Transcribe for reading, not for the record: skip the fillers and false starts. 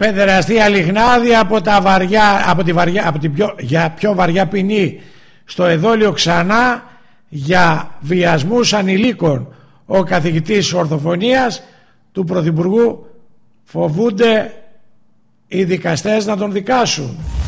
Παιδεραστή Αλιχνάδη για πιο βαριά ποινή στο εδόλιο Ξανά για βιασμούς ανηλίκων. Ο καθηγητής ορθοφωνίας του Πρωθυπουργού φοβούνται οι δικαστές να τον δικάσουν.